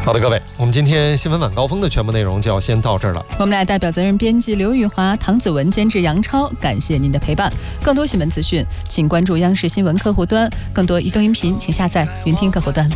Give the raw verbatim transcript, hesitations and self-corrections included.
好的，各位，我们今天新闻晚高峰的全部内容就要先到这儿了。 我们来代表责任编辑刘宇华、唐子文监制杨超，感谢您的陪伴。更多新闻资讯，请关注央视新闻客户端。更多移动音频，请下载云听客户端。